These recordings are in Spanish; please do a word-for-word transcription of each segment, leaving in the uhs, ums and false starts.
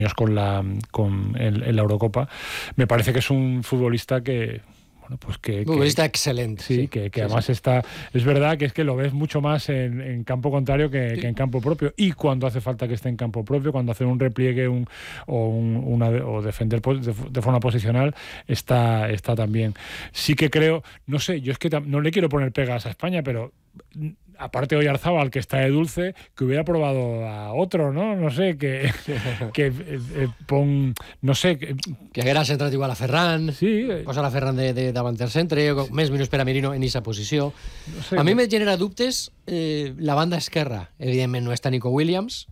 con la con el, en la Eurocopa. Me parece que es un futbolista que bueno, pues que, futbolista que, excelente. Sí, sí que, que sí, además sí. está, es verdad que es que lo ves mucho más en, en campo contrario que, Sí. que en campo propio, y cuando hace falta que esté en campo propio, cuando hace un repliegue un, o un, una, o defender de, de forma posicional, está, está también. Sí que creo, no sé, yo es que no le quiero poner pegas a España, pero aparte de Oyarzábal, que está de dulce, que hubiera probado a otro, ¿no? No sé, que, que eh, eh, pon, no sé... Que, que haguera centrat igual a Ferran, sí, posar a Ferran de, de davanter centre, o sí. més minuts per a Merino en aquesta posició. No sé, a mi no. me genera dubtes eh, la banda esquerra. Evidentment no està Nico Williams.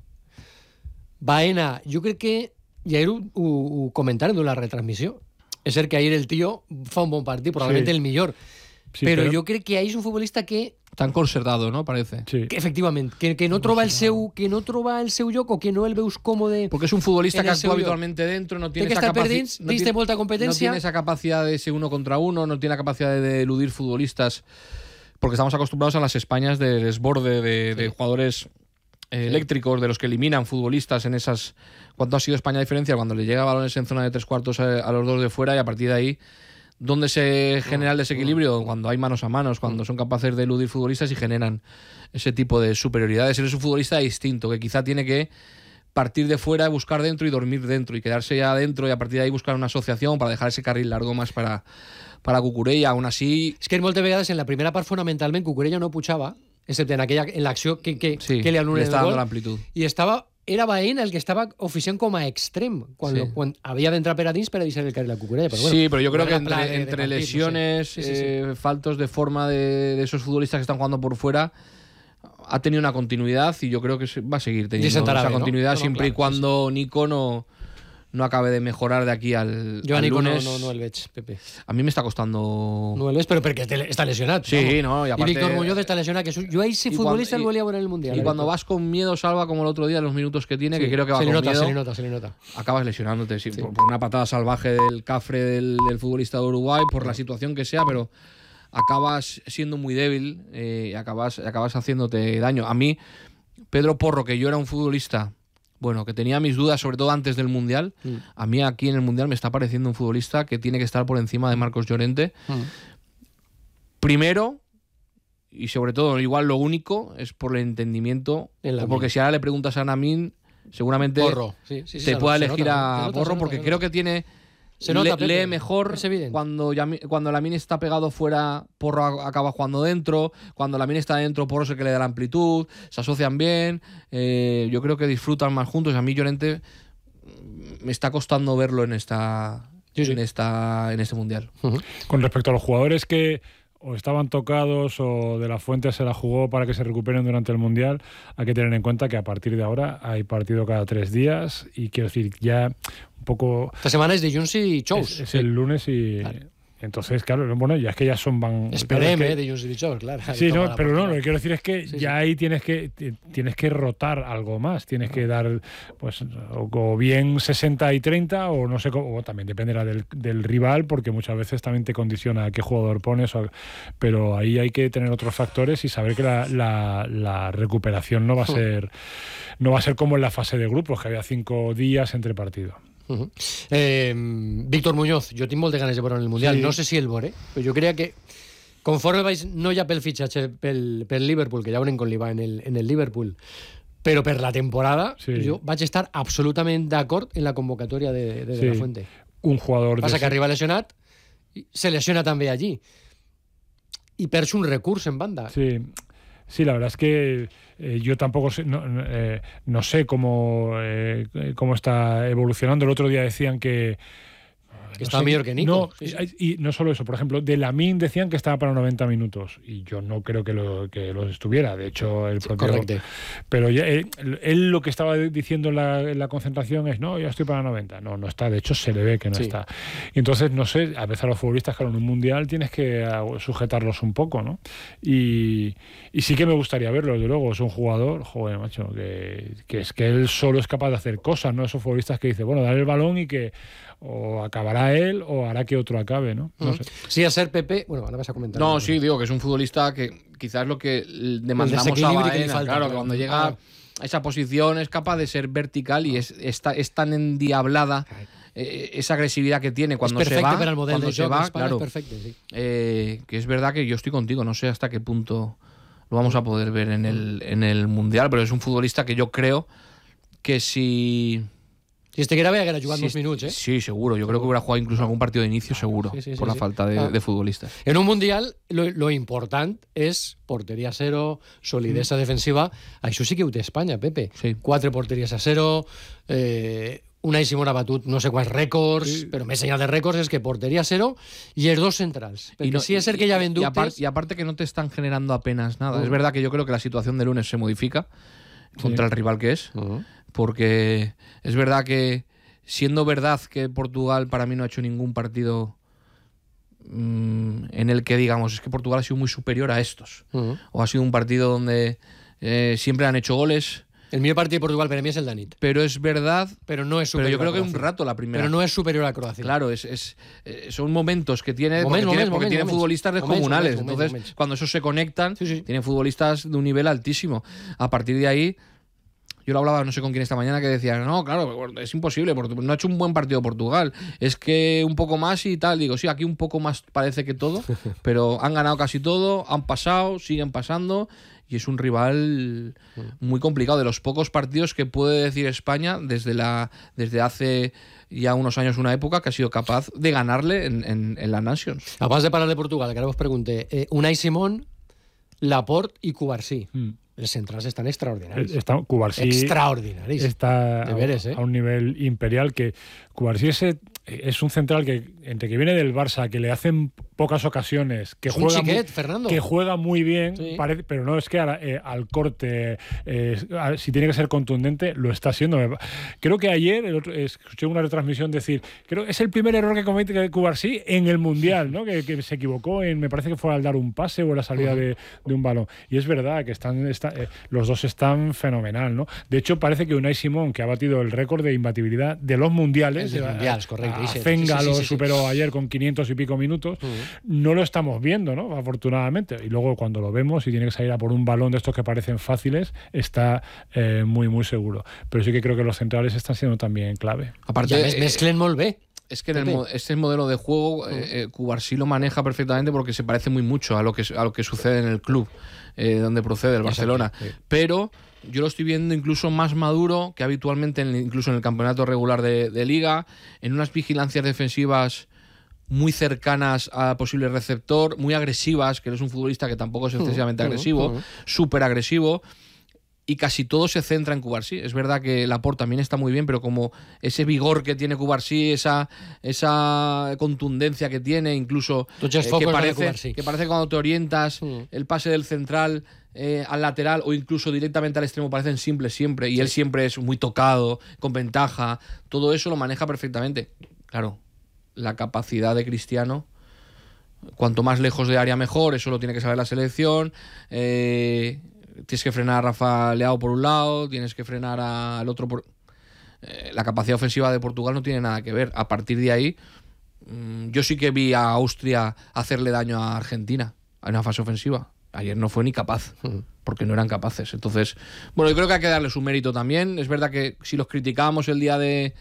Baena, jo crec que, i ahir ho, ho, ho comentaren en la retransmissió, és cert que ahir el tio fa un bon partit, probablement sí. el millor, sí, però, però jo crec que ahir és un futbolista que tan concertado, ¿no? Parece. Sí. Que, efectivament, que, que no troba el seu que no troba el seu lloc o que no el veus cómode. Porque es un futbolista que actúa habitualmente dentro, no tiene esa capacidad, no tiene, molta competencia. No tiene esa capacidad de ese uno contra uno, no tiene la capacidad de eludir futbolistas, porque estamos acostumbrados a las Españas de desborde de, de sí. jugadores eh, sí. eléctricos, de los que eliminan futbolistas en esas. ¿Cuánto ha sido España a diferencia? Cuando le llega balones en zona de tres cuartos a, a los dos de fuera, y a partir de ahí ¿dónde se genera el desequilibrio? Cuando hay manos a manos, cuando son capaces de eludir futbolistas y generan ese tipo de superioridades. Eres un futbolista distinto, que quizá tiene que partir de fuera, buscar dentro y dormir dentro, y quedarse ya dentro, y a partir de ahí buscar una asociación para dejar ese carril largo más para, para Cucurella. Aún así... És que en moltes vegades en la primera part fonamentalment Cucurella no pujava, excepte en aquella en l'acció que, que, sí, que li anul·len el gol, l'amplitud. I estava... Era Baena el que estaba oficiant com a extrem cuando, sí. cuando había de entrar per a dins per a deixar el carril a Cucurella. Pero bueno, sí, pero yo creo que entre, de, entre de lesiones, no sé. sí, sí, sí. Eh, faltos de forma de, de esos futbolistas que están jugando por fuera, ha tenido una continuidad y yo creo que va a seguir teniendo esa continuidad, ¿no? No, siempre no, claro, y cuando sí, sí. Nico no... no acabe de mejorar de aquí al, jo a al Nico lunes. No, no, no el veig, Pepe. A mi m'està costando... No el veig, però perquè està lesionat. Sí, vamos. no, y aparte... Y Víctor Muñoz está lesionado, que es un... Yo a ese futbolista lo voy a ver en el Mundial. Y cuando vas con miedo, Salva, como el otro día, los minutos que tiene, sí, que creo que va se con nota, miedo... Se le nota, se le nota. Acabas lesionándote, sí, sí. Por, por una patada salvaje del cafre del, del futbolista de Uruguay, por la situación que sea, pero acabas siendo muy débil eh, y acabas, acabas haciéndote daño. A mí, Pedro Porro, que yo era un futbolista... Bueno, que tenía mis dudas, sobre todo antes del Mundial. Mm. A mí aquí en el Mundial me está pareciendo un futbolista que tiene que estar por encima de Marcos Llorente. Mm. Primero, y sobre todo, igual lo único, es por el entendimiento. O porque si ahora le preguntas a Namin, seguramente Porro. Sí, sí, sí, te se pueda se elegir nota, a nota, Porro, nota, porque creo que tiene... Se nota, Le, lee mejor cuando, cuando Lamine está pegado fuera, Porro acaba jugando dentro, cuando Lamine está dentro, Porro es el que le da la amplitud, se asocian bien, eh, yo creo que disfrutan más juntos. A mí Llorente me está costando verlo en esta, sí, sí. En, esta en este Mundial. Uh-huh. Con respecto a los jugadores que o estaban tocados o de la Fuente se la jugó para que se recuperen durante el Mundial, hay que tener en cuenta que a partir de ahora hay partido cada tres días y quiero decir, ya un poco... Esta semana es de Junts y Chous. Es, es el lunes y... Vale. Entonces, claro, bueno, ya es que ya son van... Esperem, claro, es que, eh, de Junts y Chous, claro. Sí, no, pero no, lo que quiero decir es que sí, ya sí. ahí tienes que tienes que rotar algo más, tienes que dar, pues, o, o bien sesenta y treinta, o no sé, o también dependerá del, del rival, porque muchas veces también te condiciona a qué jugador pones, o, pero ahí hay que tener otros factores y saber que la, la, la recuperación no va a ser no va a ser como en la fase de grupos, que había cinco días entre partidos. Uh-huh. eh, Víctor Muñoz, jo tinc molt de ganes de veure en el Mundial, sí. No sé si el veuré, però jo creia que conforme vais, no ja pel fitxatge pel, pel Liverpool, que ja veurem com li va en el, en el Liverpool, però per la temporada sí. Jo vaig estar absolutament d'acord en la convocatòria de, de, de sí. la Fuente. Un jugador passa de... que arriba lesionat, se lesiona també allí i perds un recurs en banda. Sí. Sí, la verdad es que eh, yo tampoco sé, no, eh, no sé cómo, eh, cómo está evolucionando. El otro día decían que... Que no estaba sé, mejor que Nico. No, sí, sí. Y, y no solo eso, por ejemplo, de Lamine decían que estaba para noventa minutos y yo no creo que lo que los estuviera. De hecho, el propio... Sí, correcto. Pero ya, él, él lo que estaba diciendo en la, en la concentración es, no, ya estoy para noventa. No, no está. De hecho, se le ve que no sí. está. Y entonces, no sé, a veces a los futbolistas, claro, en un mundial tienes que sujetarlos un poco, ¿no? Y, y sí que me gustaría verlo, desde luego. Es un jugador, joder, macho, que, que es que él solo es capaz de hacer cosas, ¿no? Esos futbolistas que dicen, bueno, dar el balón y que o acabará él o hará que otro acabe, ¿no? No uh-huh. sé. Sí, a ser Pepe, bueno, ahora vas a comentar. No, sí, digo que es un futbolista que quizás lo que demandamos a Baena, falta, claro, que cuando llega ah. esa posición, es capaz de ser vertical y es, está, es tan endiablada eh, esa agresividad que tiene cuando se va, para el modelo cuando de se va, claro, es perfecto, sí. eh, que es verdad que yo estoy contigo, no sé hasta qué punto lo vamos a poder ver en el, en el Mundial, pero es un futbolista que yo creo que si... Si este quiera, vaya a jugar sí, unos minutos, ¿eh? Sí, seguro. Yo creo que hubiera jugado incluso algún partido de inicio, seguro, sí, sí, sí, por la sí. falta de, ah. de futbolistas. En un Mundial, lo, lo importante és porteria a cero, solidesa mm. defensiva. Això sí que ho té Espanya, Pepe. Sí. Quatre porteries a cero, eh, Unai Simón ha batut no sé quants rècords, sí. però més enllà de rècords és que porteria a cero i els dos centrals. Perquè no, sí és cert que hi ha dubtes... Y aparte, y aparte que no te están generando apenas nada. Uh. Es verdad que yo creo que la situación de lunes se modifica contra sí. el rival que es, uh. porque es verdad que siendo verdad que Portugal para mí no ha hecho ningún partido mmm, en el que digamos es que Portugal ha sido muy superior a estos. Uh-huh. O ha sido un partido donde eh, siempre han hecho goles. El millor partido de Portugal para mí es el de Anit. Pero es verdad. Pero no es superior. Pero yo creo a que un rato la primera. Pero no es superior a Croacia. Claro, es, es, eh, son momentos que tiene. Moments, porque moments, tiene, porque moments, tiene moments. futbolistas descomunales. Moments, Entonces, moments. cuando esos se conectan, sí, sí. tienen futbolistas de un nivel altísimo. A partir de ahí. Yo lo hablaba no sé con quién esta mañana que decía, no, claro, es imposible, no ha hecho un buen partido Portugal, es que un poco más y tal. Digo, sí, aquí un poco más parece que todo, pero han ganado casi todo, han pasado, siguen pasando y es un rival muy complicado. De los pocos partidos que puede decir España desde, la, desde hace ya unos años, una época, que ha sido capaz de ganarle en, en, en la Nations. Abans de parlar de Portugal, que ara vos pregunté, eh, Unai Simón, Laporte i Cubarsí. Mm. Els centrals estan extraordinaris. Está, Cubarsí extraordinaris. Está de veres, ¿eh? a un nivel imperial que Cubarsí es, es un central que entre que viene del Barça, que le hacen pocas ocasiones, que, es juega, un chiquet, muy, Fernando. que juega muy bien, sí. parece, pero no es que al, eh, al corte, eh, a, si tiene que ser contundente, lo está haciendo. Creo que ayer el otro, escuché una retransmisión decir, creo que es el primer error que comete Cubarsí en el Mundial, ¿no? que, que se equivocó en, me parece que fue al dar un pase o la salida uh-huh. de, de un balón. Y es verdad que están, está, eh, los dos están fenomenal, ¿no? De hecho, parece que Unai Simón, que ha batido el récord de imbatibilidad de los mundiales, de mundiales, correcto. A Zenga sí, sí, sí, lo superó sí, sí. ayer con quinientos y pico minutos, uh-huh. no lo estamos viendo, ¿no? Afortunadamente. Y luego cuando lo vemos y tiene que salir a por un balón de estos que parecen fáciles, está eh, muy, muy seguro. Pero sí que creo que los centrales están siendo también clave. Aparte, ja eh, mezclen molt bé. Es que en el, este modelo de juego eh, eh, Cubarsí lo maneja perfectamente porque se parece muy mucho a lo que, a lo que sucede en el club eh, donde procede el Barcelona. Sí. Pero yo lo estoy viendo incluso más maduro que habitualmente, en, incluso en el campeonato regular de, de Liga, en unas vigilancias defensivas muy cercanas al posible receptor, muy agresivas, que eres un futbolista que tampoco es excesivamente uh, agresivo, uh, uh. súper agresivo. Y casi todo se centra en Cubarsí. Es verdad que Laporte también está muy bien, pero como ese vigor que tiene Cubarsí, esa, esa contundencia que tiene, incluso eh, que, parece, que parece que cuando te orientas, mm. el pase del central eh, al lateral o incluso directamente al extremo parecen simples siempre, y sí. él siempre es muy tocado, con ventaja. Todo eso lo maneja perfectamente. Claro, la capacidad de Cristiano, cuanto más lejos de área mejor, eso lo tiene que saber la selección. Eh... Tienes que frenar a Rafa Leao por un lado, tienes que frenar al otro por... Eh, la capacidad ofensiva de Portugal no tiene nada que ver. A partir de ahí, mmm, yo sí que vi a Austria hacerle daño a Argentina en una fase ofensiva. Ayer no fue ni capaz, porque no eran capaces. Entonces, bueno, yo creo que hay que darle su mérito también. Es verdad que si los criticábamos el día de...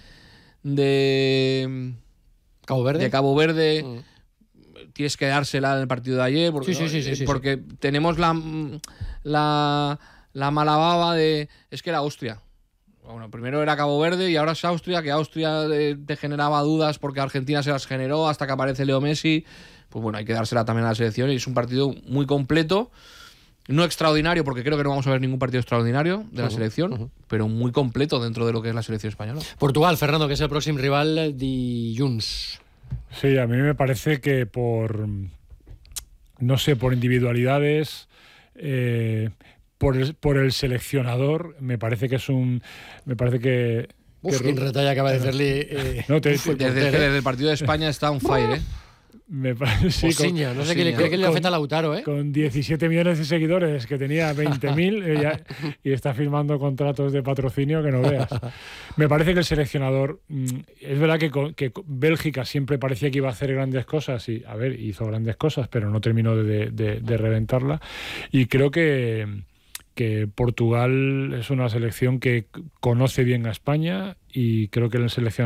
de Cabo Verde. De Cabo Verde... Mm. Tienes que dársela en el partido de ayer porque, sí, sí, sí, sí, porque sí. tenemos la, la, la mala baba de... Es que era Austria. Bueno, primero era Cabo Verde y ahora es Austria, que Austria te generaba dudas porque Argentina se las generó hasta que aparece Leo Messi. Pues bueno, hay que dársela también a la selección y es un partido muy completo. No extraordinario, porque creo que no vamos a ver ningún partido extraordinario de la uh-huh, selección, uh-huh. pero muy completo dentro de lo que es la selección española. Portugal, Fernando, que es el próximo rival dilluns. Sí, a mí me parece que por, no sé, por individualidades, eh, por, el, por el seleccionador, me parece que es un, me parece que... Uf, quin retall acaba de fer-li... Eh, no, te, te, desde, desde, desde el partido de España está on fire, ¿eh? Me parece, sí, Osiña, no sé qué le, cree que le afecta a Lautaro, ¿eh? Con diecisiete millones de seguidores, que tenía veinte mil eh, y está firmando contratos de patrocinio que no veas. Me parece que el seleccionador, es verdad que, que Bélgica siempre parecía que iba a hacer grandes cosas y, a ver, hizo grandes cosas, pero no terminó de, de, de reventarla. Y creo que... que Portugal es una selección que conoce bien a España y creo que el seleccionador